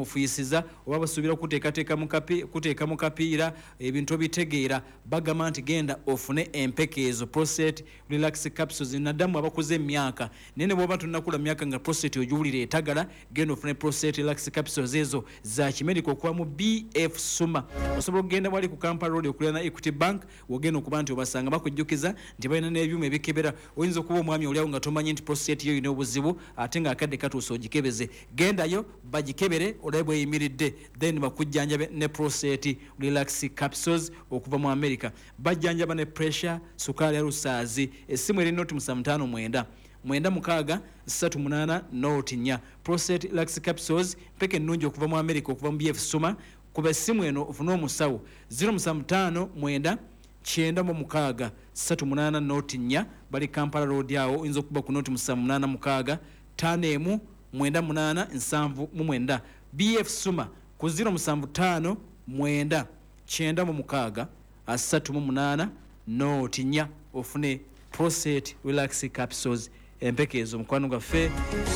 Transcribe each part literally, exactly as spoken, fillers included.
mufuyisiza oba basubira kuteekateeka mu kapi kuteeka mu kapiira ebintu bitegeera bagamba nti genda ofune empekeezo prostate relax capsules nadamu abakoze emyaka nene bwoba tunakula myaka nga prostate ojuwulira etagala genda ofune prostate relax capsules ezo za kimediko okuva mu B F Suma osobola okugenda wali ku Kampala Road okulira na Equity Bank wogenda okuba nti obasanga bakujjukiza nti balina n'ebyuma ebikebera oyinza okuba omwami oliawo nga tomanyi nti prostate yo yina obuzibu ate nga akadde katuusa ogikebeze gendayo bagikebere olabe eyimiridde then bakujjanjabe ne prostate relax capsules okuva mu America bajjanjaba ne pressure sukali ya rusaazi esimu eri noti musamutano mwenda mwenda mukaaga satu munana noti nya prostate relax capsules peke nnungi okuva mu America okuva mu B F Suma kuba esimu eno ofuna omusawo zero musamutano mwenda kyenda mu mukaaga satu munana noti nya bali Kampala Road yawo oyinza okuba ku noti musamunana mukaaga tano emu mwenda munana nsanvu mu mwenda B F Suma ku zero musanvu tano mwenda kyenda mu mukaaga asatu mu munana noti nya ofune prostate relax capsules empekezo mukwano gaffe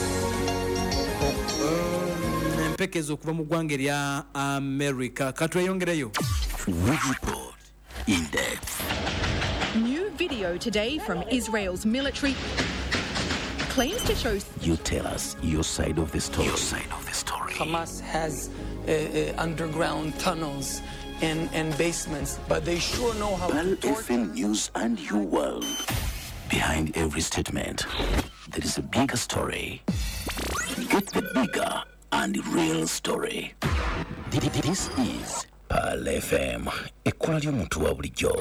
empekezo okuva mu ggwanga erya America katweyongereyo Report in depth. New video today from Israel's military claims to show. You tell us your side of the story. Your side of the story. Hamas has uh, uh, underground tunnels and, and basements, but they sure know how Bal to torture. F M News and your world. Behind every statement, there is a bigger story. Get the bigger and real story. This is Bal F M, ekkola ly'omuntu wa bulijjo.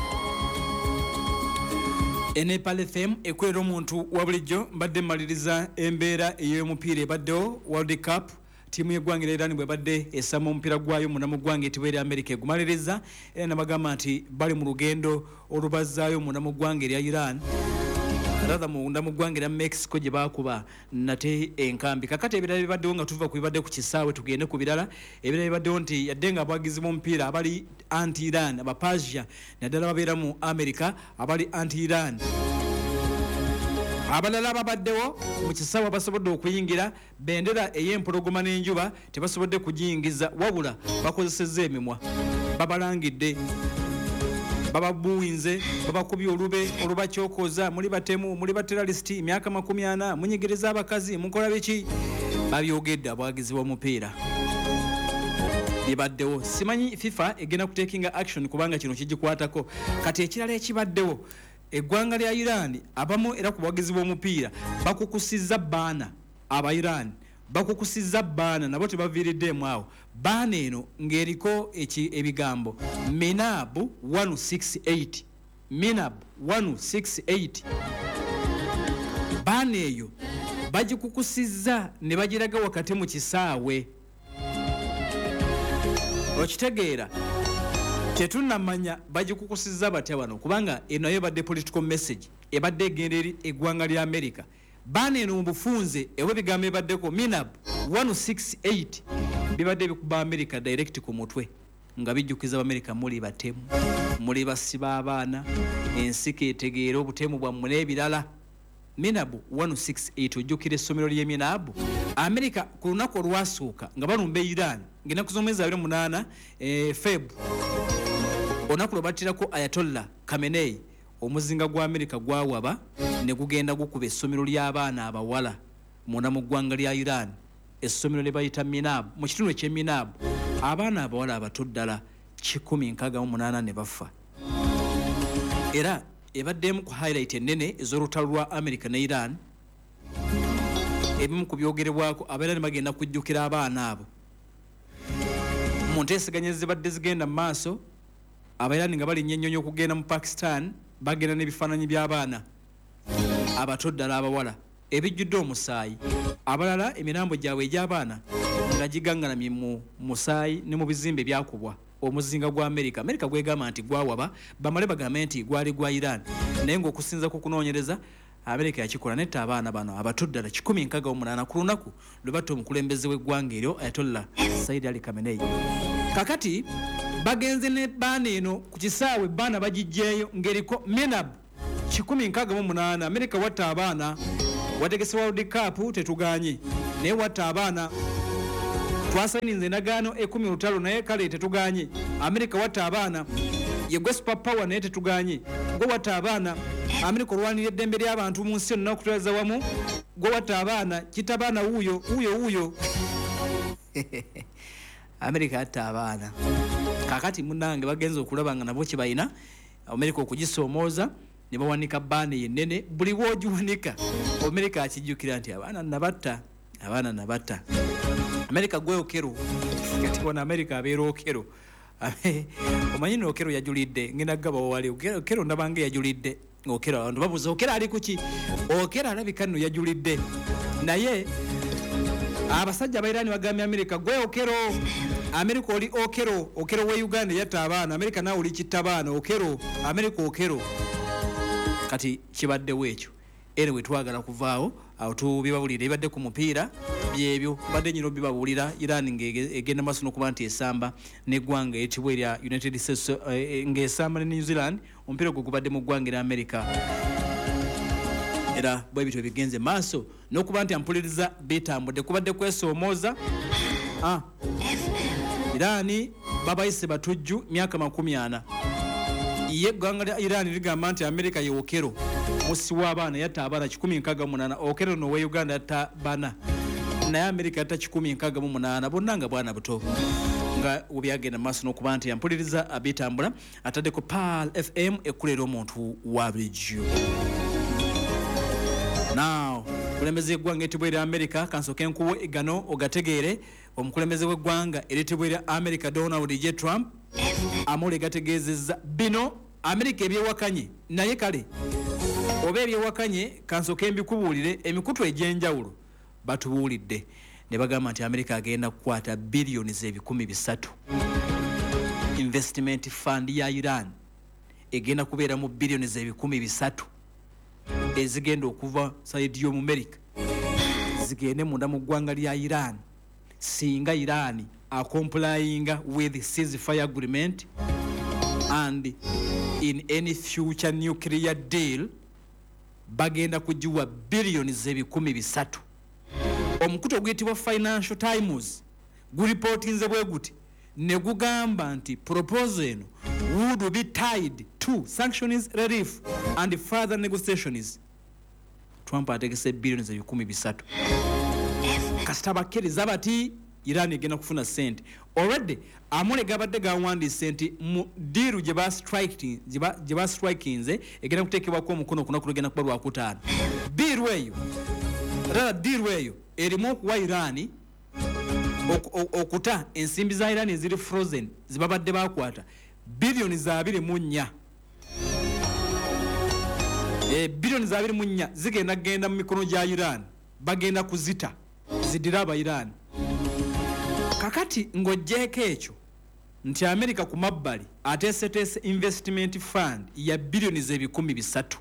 Ene Bal F M ekwera omuntu wa bulijjo mbadde mmaliriza embeera ey'omupiira ebaddewo World Cup tiimu y'eggwanga Iran bwe badde esama omupiira gwayo munda mu ggwanga etibwa America egumaliriza era nabagamba nti bali mu lugendo olubazzaayo munda mu ggwanga erya Iran rather munda mu ggwanga erya Mexico gye baakuba nate enkambi kakati ebirala bibaddewo nga tuva ku bibadde ku kisaawe tugende ku birala ebirala bibaddewo nti yadde nga abawagizi b'omupiira abali anti Iran aba Persia naddala babeera mu America abali anti Iran abalala ababaddewo mu kisaawe basobodde okuyingira bendera ey'empologoma n'enjuba tebasobodde kugiyingiza wabula bakozesezza emimwa babalangidde bababuwinze babakubye olube olubakyokoza muli batemu muli bateralisti emyaka makumi ana munyigereza abakazi mukola biki babyogedde abawagizi b'omupiira bibaddewo simanyi FIFA egenda kutekinga action kubanga kino kigikwatako kati ekirala ekibaddewo eggwanga lya Iran abamu era ku bawagizi b'omupiira bakukusizza baana aba Iran bakukusizza baana nabo tebaviiriddemu awo baana eno ng'eriko ebigambo Minab one sixty-eight Minab one sixty-eight baana eyo bagikukusizza ne bagiraga wakati mu kisaawe okitegeera tetunamanya bagikukusizza batya wano kubanga eno ebadde political message ebadde egenda eri eggwanga lya America baana eno mu bufunze ewe bigambo ebaddeko Minab one sixty-eight bibadde bikuba America direct ku mutwe nga bijjukiza America muli batemu muli basiba abaana ensika etegeera obutemu bwammwe n'ebirala Minab one sixty-eight ojjukira essomero ly'e Minab America ku lunaku olwasooka nga balumba Iran ng'ennaku z'omwezi abiri munaana e, Feb olunaku lwe battirako Ayatollah Khamenei omuzinga gwa America gwawaba ne gugenda gukuba essomero ly'abaana abawala munda mu ggwanga lya Iran essomero lye bayita Minab mu kitundu eky'e Minab abaana abawala abato ddala kikumi nkaaga mu munaana ne bafa era ebaddemu ku highlight ennene ez'olutalo lwa America ne Iran ebimu ku byogerebwako abeera ne bagenda kujjukira abaana abo mu nteeseganya ezibadde zigenda mu maaso abayirani nga balinnya ennyonyi okugenda mu Pakistan bagenda n'ebifaananyi by'abaana abato ddala abawala ebijjudde omusaayi abalala emirambo gyabwe egy'abaana nga gigangalamye mu musaayi ne mu bizimbe byakubwa omuzinga gwa America America gwegamba nti gwawaba bamale bagambe nti gwali gwa Iran naye ng'okusinza ku kunoonyereza America yakikola netta abaana bano abato ddala kikumi nkaaga mu munaana ku lunaku lwe batta omukulembeze w'eggwanga eryo Ayatollah Said Ali Khamenei kakati bagenze ne baana eno ku kisaawe baana bagijjeeyo ng'eriko Minab kikumi nkaaga mu munaana America watta abaana wategese World Cup tetuganye naye watta abaana twasayininze endagaano ekumi olutalo naye kale tetuganye. Amerika watta abaana yegwe super power naye tetuganye. Gwe watta abaana Amerika olwanira eddembe ly'abantu mu nsi yonna okutwalaza wamu. Gwe watta abaana kitabaana wuuyo wuuyo wuuyo. Amerika atta abaana. Kakati munnange bagenza okulaba nga nabo kye balina Amerika okugisoomooza ne bawanika bbaana yennene buli bw'ogiwanika Amerika akijjukira nti abaana nabatta abaana nabatta. Amerika gwe okero kati wana Amerika abeera okero. Omanyi no okero yajulidde ngenda gaba wali okero ndabange yajulidde okero abantu babuza okero ali kuki okero alabika nno yajulidde naye abasajja abairani bagambye Amerika gwe okero Amerika oli okero okero we Uganda yatta abaana Amerika nawe oli kittabaana okero Amerika okero kati kibaddewo ekyo era twagala kuvaawo awo tubibabulira ibadde ku mupiira byebyo badde nyino bibabulira Iran ngegenda maso nokuba nti esamba neggwanga etibwe lya United States ng'esamba ne New Zealand omupiira gwo gubadde mu ggwanga lya Amerika era bwe bitwe bigenze maaso nokuba nti ampuliriza bitambudde kubadde kwesoomooza ah Irani babayise batujju myaka makumi ana ye ggwanga lya Iran ligamba nti Amerika ye okero musi w'abaana yatta abaana kikumi nkaaga munana okero no we Uganda yatta bana naye Amerika yatta kikumi nkaaga mu munana bonna nga bwana buto nga obyagenda maaso n'okuba nti ampuliriza abitambula ataddeko Pal F M ekulera omuntu wa bulijjo. Now omukulembeze w'eggwanga eritibwa erya Amerika kansooke nkuwe egano ogategeere omukulembeze w'eggwanga eritibwa erya Amerika Donald J. Trump amule gategeezezza bino Amerika ebyewakanye naye kale oba ebyewakanye kansooke mbikubuulire emikutu egy'enjawulo batubuulidde ne bagamba nti Amerika agenda kukwata biliyoni z'ebikumi bisatu. Investment fund ya Iran egenda kubeera mu biliyoni z'ebikumi bisatu ezigenda okuva sayidi y'omu Amerika zigende munda mu ggwanga lya Iran singa Iran acomplying with ceasefire agreement and in any future nuclear deal bagenda kujiwa biliyoni z'ebikumi bisatu. Omukutu oguyitibwa Financial Times guripotinze bwe guti ne gugamba nti proposal eno would be tied to sanctions relief and further negotiations. Trump ategese biliyoni z'ebikumi bisatu. Kasita bakkiriza bati Iran egenda kufuna sente already amule gabadde gawandiise nti mu deal gye ba striking gye ba strikinze egenda kuteekebwako omukono kunaku lugenda kuba lwakutaano. Deal eyo rara deal eyo erimu okuwa Iran okuta ensimbi za Iran eziri frozen zibabadde bakwata biliyoni za abiri mu nnya. E biliyoni za abiri mu nnya zigenda genda mu mikono gya Iran bagenda kuzita zidira aba Iran. Kakati ng'oggyeko ekyo nti Amerika ku mabbali ateeseteese investment fund ya biliyoni z'ebikumi bisatu.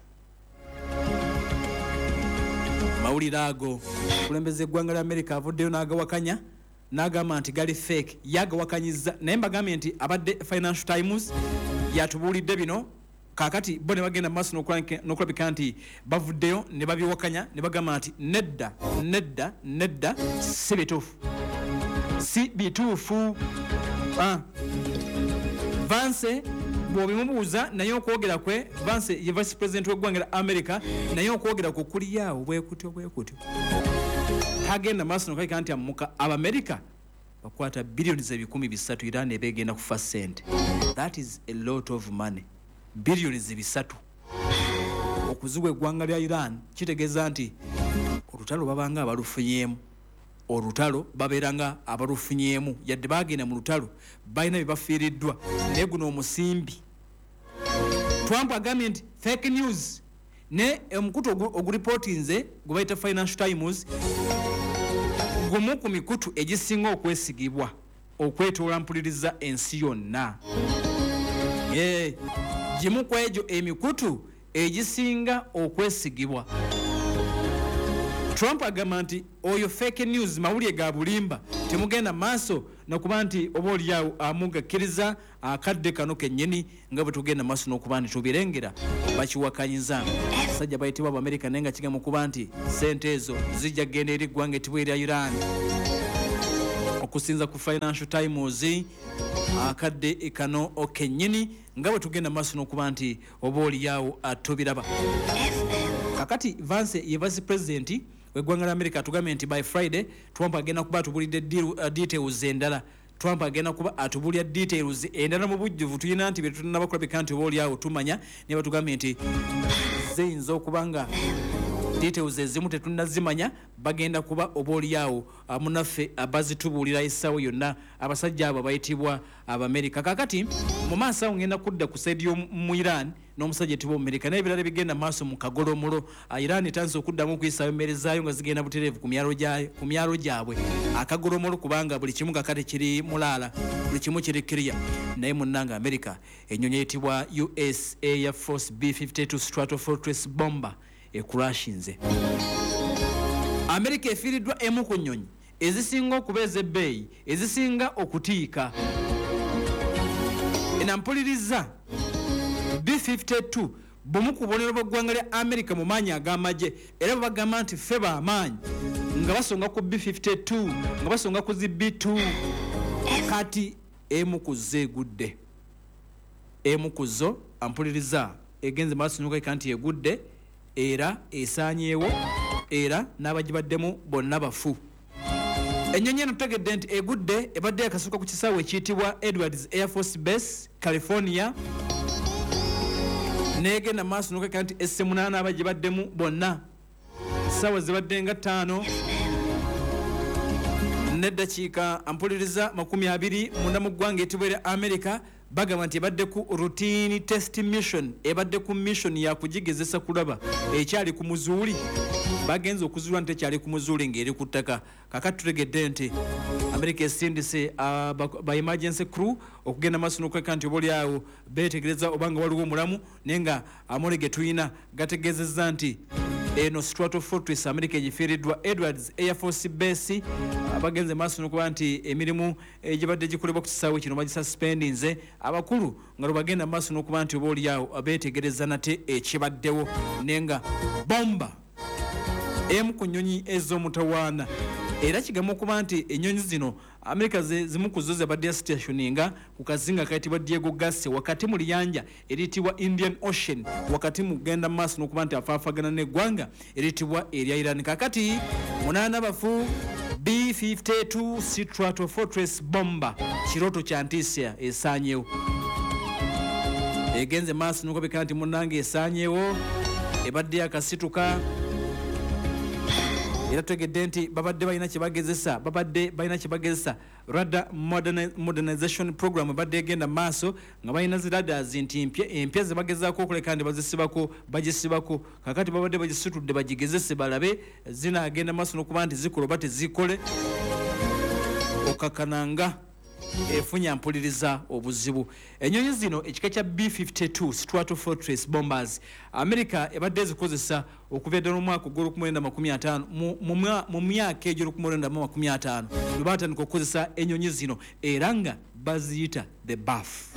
Mawulire ago kulembeze eggwanga lya Amerika avuddeyo n'agawakanya n'agamba nti gali fake yagawakanyizza naye mbagambye nti abadde Financial Times yatubuulidde bino kakati bo ne bagenda maaso n'okulabika nti bavuddeyo ne babiwakanya ne bagamba nti nedda nedda nedda si bituufu si bituufu. ah. Vance bw'obimubuuza naye okwogera kwe Vance ye vice president w'eggwanga lya America naye okwogera kwe kuli awo bwekutyo bwekutyo tagenda maaso n'okulabika nti amuka Abamerika bakwata biliyoni z'ebikumi bisatu Iran ebegenda kufa sente. That is a lot of money. Biliyoni zibisatu okuziwa eggwanga lya Iran kitegeeza nti olutalo babanga abalufunyeemu olutalo babeeranga abalufunyeemu yadde bagenda mu lutalo balina bye bafiiriddwa naye guno omusimbi. Trump agambye nti fake news ne omukutu oguripotinze gwe bayita Financial Times gumu ku mikutu egisinga okwesigibwa okwetoola mpuliriza ensi yonna. Eh, gimu ku egyo emikutu egisinga okwesigibwa. Trump agamba nti oyo fake news mawulire ga bulimba temugenda maaso nokuba nti oba oliawo amugakkiriza akadde kano kennyini nga bwe tugenda maaso n'okuba nti tubirengera bakiwakanyiza. Sajja bayitibwa Abamerika naye nga kigamu kuba nti sente ezo zijja kgenda eri ggwanga etibwa erya Iran kusinza ku Financial Times akadde ekano okenyini nga bwe tugenda maaso n'okuba nti oba oliyawo atubiraba. Kakati Vance ye vice president w'eggwanga lya America atugambye nti by Friday Trump agenda kuba atubulidde details endala. Trump agenda kuba atubulya details endala mu bujjuvu tuyina nti bye tunaba kulabika nti oba oliyawo tumanya ne batugambye nti ziyinza okuba nga details ezimu tetunnazimanya bagenda kuba oba oliyawo munaffe abazitubuulira essaawa yonna abasajja abo bayitibwa Abamerika. Kakati mu maaso awo ngenda kudda ku saidi y'omu Iran n'omusajja etibwa Omumerika n'ebirala bigenda maaso mu kagolomulo. Iran etanze okuddamu okuyisaayo emmere zaayo nga zigenda butereevu ku myalo gyabwe akagolomulo kubanga buli kimu kakati kiri mulaala buli kimu kiri kiriya. Naye munnanga Amerika ennyonyi eyitibwa U S Air Force B fifty-two Stratofortress bomber ekurashinze. Amerika efiiriddwa emu ku nnyonyi ezisinga okuba ez'ebbeeyi ezisinga okutiika. Enampuliriza B fifty-two bumu ku bubonero bw'eggwanga lya Amerika mu maanyi ag'amagye era bagamba nti ffe b'amaanyi nga basonga ku B fifty-two nga basonga ku zi B two. Kati emu ku zo egudde, emu ku zo ampuliriza egenze maaso n'okulabika nti egudde era esaanyeewo era n'abagibaddemu bonna bafu. Ennyonyi eno tutegedde nti egudde ebadde yakasuka ku kisaawe ekiyitibwa Edwards Air Force Base, California. Neegenda maaso n'okulabika nti esse munaana abagibaddemu bonna ssaawa zibadde nga ttaano n'eddakiika ampuliriza makumi abiri munda mu ggwanga etibwa erya Amerika. Bagamba nti ebadde ku routine test mission, ebadde ku mission ya kugigezesa kulaba ekyali ku muzuuli. Bagenze okuzuula nti ekyali ku muzuuli ng'eri ku ttaka. Kakati tutegedde nti Amerika esindise ba emergency crew okugenda maaso n'okulabika nti oba oliawo beetegereza obanga waliwo omulamu naye nga amole ge tulina gategeezezza nti eno Stratofortress Amerika egifiiriddwa Edwards Air Force Base. Abagenze maaso n'okuba nti emirimu egibadde gikolebwa ku kisaawe kino bagisuspendinze abakulu nga lwe bagenda maaso n'okuba nti oba oliawo abeetegereza nate ekibaddewo naye nga bomba emu ku nnyonyi ez'omutawaana. Era kigamu okuba nti ennyonyi zino Amerika zimu ku zo zibadde yastationinga ku kazinga kayitibwa Diego Garcia wakati mu liyanja eriyitibwa Indian Ocean wakati mu genda maaso n'okuba nti afaafagana n'eggwanga eriyitibwa erya Iran. Kakati munaana bafu B fifty-two Stratofortress bomber kirooto kya ntiisa esaanyeewo. Egenze maaso n'okulabika nti munnange esaanyeewo ebadde yakasituka. Era tutegedde nti babadde balina kye bagezesa babadde balina kye bagezesa radar modernization program ebadde egenda maaso nga balina zi radars nti empya ze bagezaako okuleka ndi bazisibako bagisibako. Kakati babadde bagisitudde bagigezese balabe zinaagenda maaso n'okuba nti zikola oba tezikole okakananga efunya mpuliriza obuzibu. Ennyonyi zino ekika kya B fifty-two Stratofortress bombers Amerika ebadde zikozesa okuva ddala mu mwaka ogw'olukumi lwenda makumi ataano mu myaka egy'olukumi lwenda makumi ataano bwe baatandika okukozesa ennyonyi zino era nga baziyita the buff.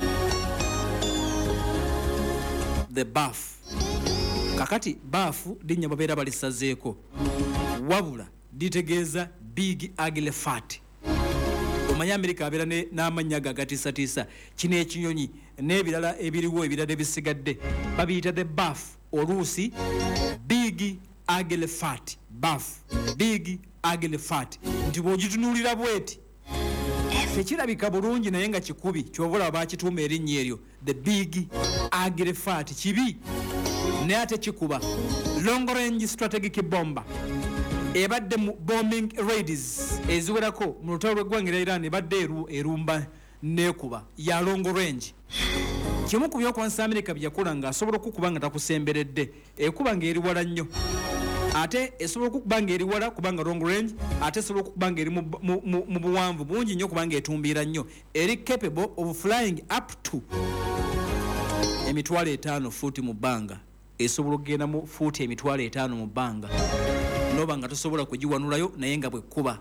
The buff. Kakati buff linnya babeera balisazeeko wabula litegeeza big ugly fat. Omanya Amerika abeera n'amannya gagatiisatiisa. Kino ekinyonyi n'ebirala ebiriwo ebirala ebisigadde babiyita the buff oluusi big ugly fat. Buff big ugly fat nti bw'ogitunuulira bweti tekirabika bulungi naye nga kikubi ky'oba olaba bakituuma erinnya eryo the big ugly fat. Kibi naye ate kikuba. Long range strategic bomber ebadde mu bombing raids eziwerako mu lutalo lw'eggwanga lya Iran ebadde erumba neekuba ya long range. Kimu ku byokuwanisa Amerika byakola nga asobola okukuba nga takusemberedde ekuba ng'eri wala nnyo ate esobola okukuba ng'eri wala kubanga long range ate esobola okukuba ng'eri mu buwanvu bungi nnyo kubanga etumbiira nnyo. Eri capable of flying up to emitwalo etaano fuuti mu bbanga. Esobola okugenda mu fuuti emitwalo etaano mu bbanga noba nga tosobola kugiwanulayo naye nga bwekkuba.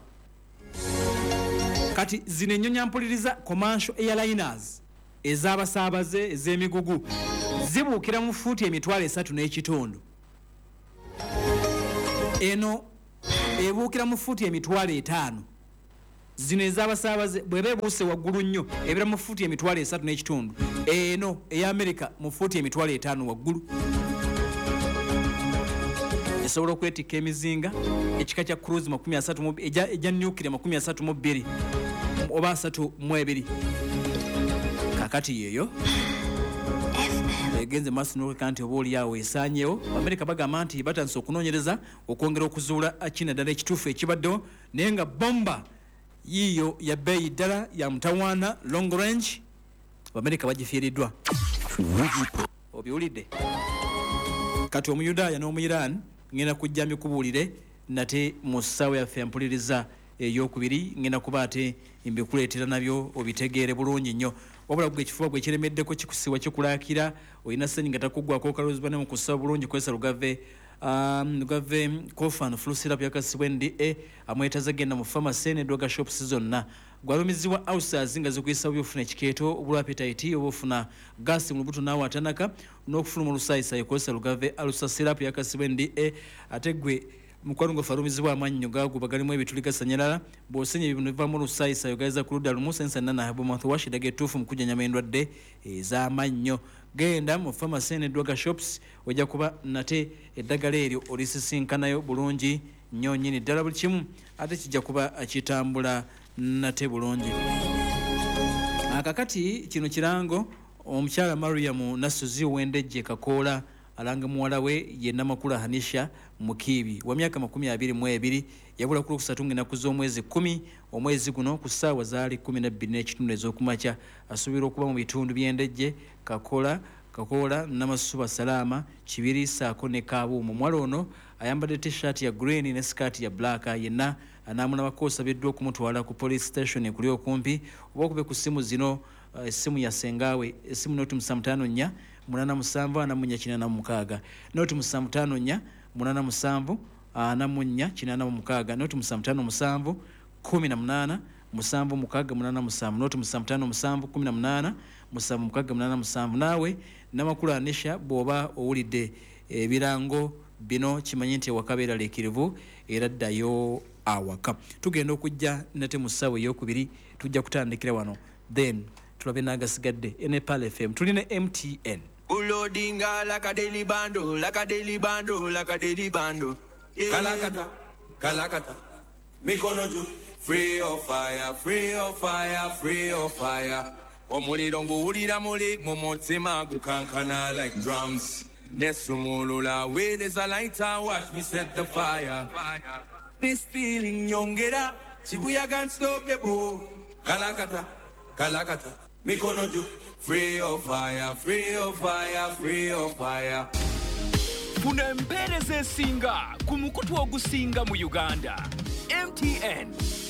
Kati zino ennyonyi mpuliriza commercial airliners ez'abasaabaze ez'emigugu zibuukira mu fuuti emitwalo esatu n'ekitundu. Eno ebuukira mu fuuti emitwalo etaano zino ez'abasaabaze bwe beebuuse waggulu nnyo ebeera mu fuuti emitwalo esatu n'ekitundu eno eya America mu fuuti emitwalo etaano waggulu esobola okwetikka emizinga ekika kya cruise makumi asatu ejja nuclear makumi asatu mu bbiri oba asatu mu ebiri kakati yeeyo egenze maaso n'oleka nti oba oliawo esaanyeewo America bagamba nti batandise okunoonyereza okwongera okuzuula China ddala ekituufu ekibaddewo naye nga bomba yiyo ya bbeeyi ddala ya mutawaana long range America bagifiiriddwa obiwulidde kati omuyudaaya n'omuyirani ngenda kujja mbikubuulire nate mu ssaawa yaffe yampuliriza eyokubiri ngenda kuba ate mbikuleetera nabyo obitegeere bulungi nnyo wabula gwe ekifuba gwe kiremeddeko kikusiwa kikulaakira olina ssenyi nga takuggwako kalozibane mu kussa bulungi kwesa lugave um, lugave kofan flusirap yakasibwa N D A amwetaza genda mu pharmacy n'eddoga shops zonna gwalumizibwa outsiders nga zikuyisa byofuna ekikeeto obulwa appetite oba ofuna gasi mu lubuto naawe atanaka n'okufuluma olusayisaayi kwesa lugave alusa sirap yakasibwa N D A ate gwe mukwano gwe falumizibwa amannyo gago bagalimu ebituli gasanyalala bw'osenya ebintu bivaamu olusayisaayi ogaliza ku ludda lumu sensa nana habomouth wash daga etuufu mu kujjanyama endwadde ez'amannyo genda mu pharmacy n'eddoga shops ojja kuba nate eddagala eryo olisisinkanayo bulungi nnyo nnyini ddala buli kimu ate kijja kuba kitambula nate bulungi akakati kino kirango omukyala Mariam Nasuzi Wendejje Kakoola alanga muwala we ye Namakula Hanisha Mukibi wa myaka makumi abiri mu ebiri yabula ku kusatu ng'ennaku z'omwezi kumi omwezi guno ku ssaawa zaali kumi na bbiri n'ekitundu ez'okumakya asuubira okuba mu bitundu by'Endejje Kakola Kakoola Namasuba Salama Kibiri saako ne Kaabuumu omuwala ono ayambadde t-shirt ya green ne skirt ya black yenna anaamunabako osabiddwa okumutwala ku police station ekuli okumpi oba okube ku simu zino essimu ya sengaawe essimu noti musanvu nnya munana musanvu ana munya kinana mukaaga noti musanvu tano nnya munana musanvu ana munya kinana mukaaga noti musanvu tano musanvu kumi na munana musanvu mukaaga munana musanvu noti musanvu tano musanvu kumi na munana musanvu mukaaga munana musanvu naawe Namakulu Anisha bw'oba owulidde ebirango bino kimanyi nti ewakabeera leekirivu era ddayo awaka tugenda okujja nate mu ssaawa ey'okubiri tujja kutandikira wano then tulabe n'agasigadde Nepal F M tulina M T N Ulodinga like a daily bando, like a daily bando, like a daily bando. Kalakata, Kalakata, Mikonoju, free of fire, free of fire, free of fire. Omuli dongo ulira muli, momotsima gukankana like drums. Nesumulula, where there's a lighter, watch me set the fire. This feeling yongera, Shibuya can't stop the bow. Kalakata, Kalakata, Mikonoju. Free of fire, free of fire, free of fire. Funa empereza esinga ku mukutu ogusinga mu Uganda. M T N.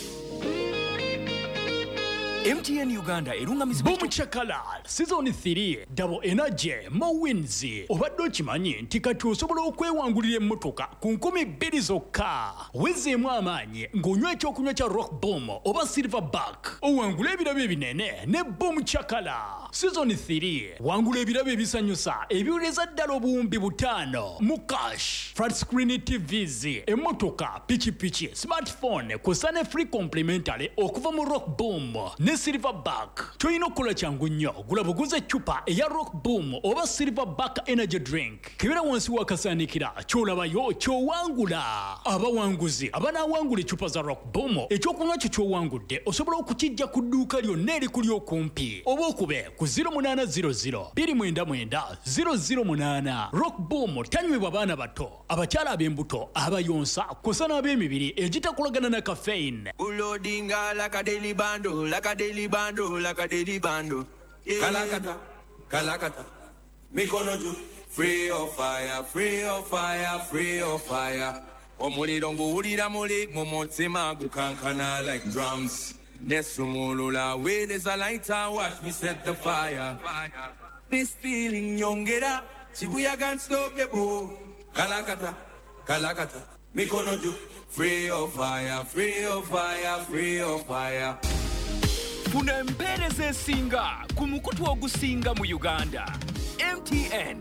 M T N Uganda erungamizibwa Boom Chakala Season three Double Energy Mawins obadde okimanyi nti kati osobola okwewangulira emmotoka ku nkumi bbiri zokka wezeemu amaanyi ng'onywa ekyokunywa kya Rock Boom oba Silverback owangula ebirabo ebinene ne Boom Chakala Season three wangula ebirabo ebisanyusa ebiwuleza ddala obuwumbi butaano mu cash flat screen T Vs emmotoka pichipichi smartphone kw'ossa ne free complimentary okuva mu Rock Boom ne Silverback toyina okukola kyangu nnyo gula buguze eccupa eya Rock Boom oba Silverback energy drink kibera wansi wakasaanikira kyolabayo kyowangula abawanguzi abanaawangula eccupa za Rock Boom ekyokunywa kyo kyowangudde osobola okukijja ku dduuka lyonna erikuli okumpi oba okube ku zero munana zero zero bbiri mwenda mwenda zero zero munana Rock Boom tanywebwa baana bato abakyala ab'embuto abayonsa kw'ossa n'ab'emibiri egitakolagana na caffeine Ulodinga like a daily bando, like a daily bando, like a daily bando. Kalakata, Kalakata, Mikonoju, free of fire, free of fire, free of fire. Omuli dongo ulira muli, momotsima gukankana like drums. Nesumulula, where there's a lighter, watch me set the fire. This feeling yongera, Shibuya can't stop the bow. Kalakata, Kalakata, Mikonoju, free of fire, free of fire, free of fire. Funa empereza esinga ku mukutu ogusinga mu Uganda. M T N.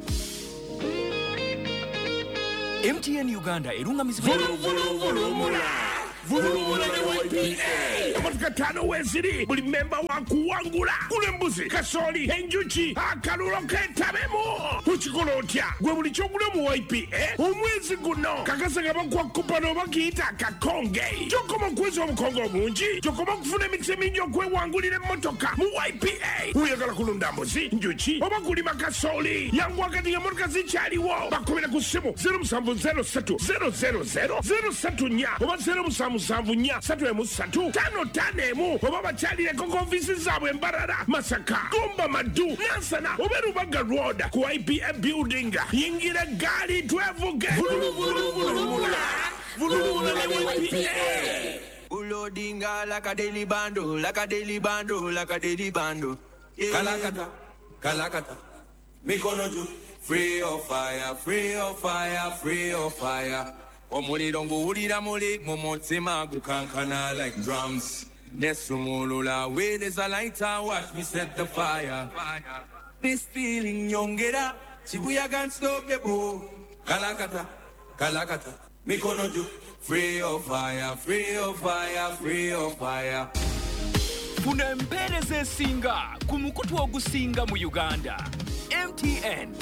M T N Uganda erungamizibwa vulubula ne Y P A emotoka ttaano weeziri buli memba wakuwangula gula embuzi kasooli enjuki akalulo keetabemu tukikola otya gwe buli kyogula mu Y P A omwezi guno kakasa nga bakuwa kupano oba kiyita akakonge kyokoma okuweza obukonge obungi kyokoma okufuna emikisa mingi okwewangulira emmotoka mu Y P A oyagala kulunda mbuzi njuki oba kulima kasooli yangu wakati ng'emmotoka zikyaliwo bakubira ku ssimu zero seven zero three zero zero zero zero three nnya oba zero seven seven nnya three emu three tano tano emu oba bakyalireko ku ofiisi zaabwe Mbarara Masaka Gomba Madu Nansana oba Rubaga Road ku Y P A building yingira gaali twevuge vulubula vulubula ne Y P A Ulodinga like a daily bando, like a daily bando, like a daily bando. Yeah. Kalakata, Kalakata, Mikonoju, free of fire, free of fire, free of fire. Omuli dongo ulira muli, momotima gukankana like drums. Nesumulula, where there's a lighter, watch me set the fire. This feeling yongera, Shibuya can't stop the boom. Kalakata, Kalakata, Mikonoju. Free of fire, free of fire, free of fire. Funa empeereza esinga ku mukutu ogusinga mu Uganda. M T N.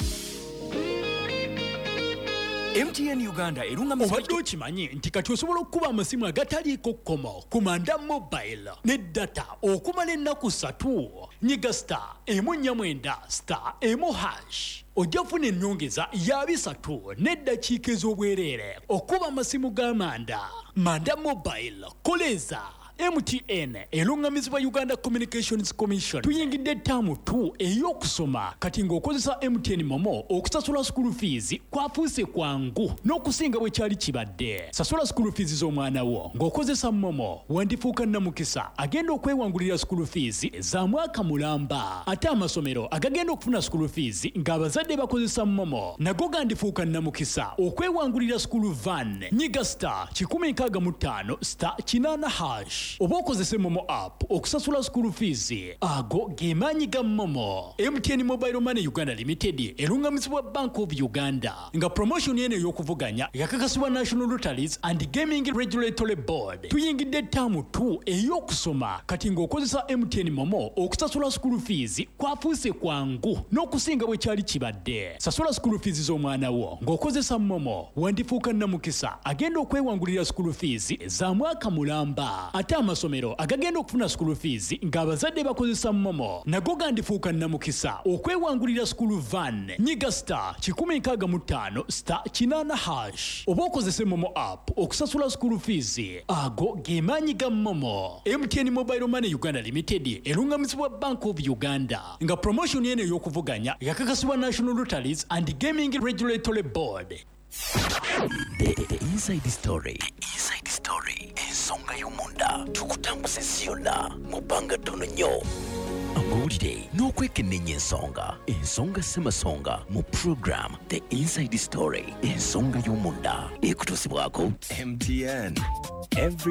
M T N Uganda erunga misimu. Obadde okimanyi nti kati osobola okukuba amasimu agataliiko kkomo ku Manda Mobile ne data okumala ennaku ssatu. Nyiga star emu nnya mwenda star emu hash. Ojja funa ennyongeza ya bisatu n'eddakiika ez'obwereere okuba amasimu ga Manda. Manda Mobile koleza. M T N elungamizibwa Uganda Communications Commission tuyingidde ttaamu tu ey'okusoma kati ng'okozesa M T N Momo okusasula school fees kwafuuse kwangu n'okusinga bwe kyali kibadde. Sasula school fees z'omwana wo ng'okozesa Momo wandifuuka nnamukisa agenda okwewangulira school fees za mwaka mulamba ate amasomero agagenda okufuna school fees ng'abazadde bakozesa Momo nago gandifuuka nnamukisa okwewangulira school van. Nyiga star kikumi nkaaga mu ttaano star kinaana hash. Oba okozese Momo app okusasula school fees ago ge maanyi ga Momo. M T N Mobile Money Uganda Limited erungamizibwa Bank of Uganda nga promotion yene ey'okuvuganya yakakasibwa National Lotteries and Gaming Regulatory Board. Tuyingidde ttaamu tu ey'okusoma kati ng'okozesa M T N Momo okusasula school fees kwafuuse kwangu n'okusinga bwe kyali kibadde. Sasula school fees z'omwana wo ng'okozesa Momo wandifuuka nnamukisa agenda okwewangulira school fees za mwaka mulamba ate amasomero agagenda okufuna school fees ng'abazadde bakozesa Momo nago gandifuuka nnamukisa okwewangulira school van. Nyiga star kikumi nkaaga mu ttaano star kinaana hash oba okozese Momo app okusasula school fees ago ge maanyi ga Momo. M T N Mobile Money Uganda Limited erungamizibwa Bank of Uganda nga promotion yene ey'okuvuganya yakakasibwa National Lotteries and Gaming Regulatory Board. The, the inside story. The inside story. Ensonga y'omunda tukutambuze ziyonna mu bbanga ttono nnyo. Amawulire n'okwekenneenya ensonga. Ensonga ssemasonga mu program The Inside Story. Ensonga y'omunda ekutuusibwako M T N. Every